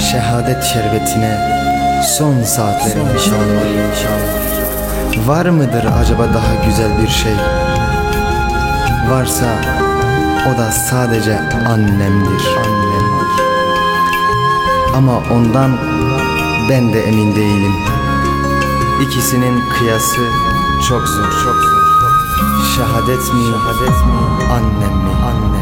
şehadet şerbetine son saatlerim inşallah. Var mıdır acaba daha güzel bir şey? Varsa o da sadece annemdir. Ama ondan ben de emin değilim. İkisinin kıyası çok zor. Şehadet mi, annem mi?